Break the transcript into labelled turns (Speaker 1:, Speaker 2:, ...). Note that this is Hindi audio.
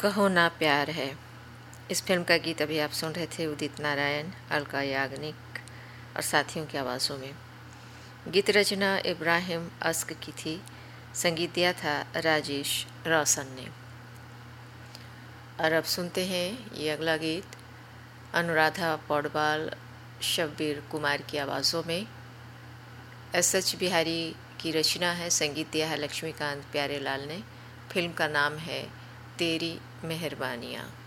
Speaker 1: कहो ना प्यार है। इस फिल्म का गीत अभी आप सुन रहे थे उदित नारायण, अलका याग्निक और साथियों की आवाज़ों में। गीत रचना इब्राहिम अस्क की थी, संगीत दिया था राजेश रोशन ने। और अब सुनते हैं ये अगला गीत अनुराधा पौडवाल, शब्बीर कुमार की आवाज़ों में। एस बिहारी की रचना है, संगीत दिया है लक्ष्मीकांत प्यारेलाल ने। फिल्म का नाम है तेरी मेहरबानियाँ।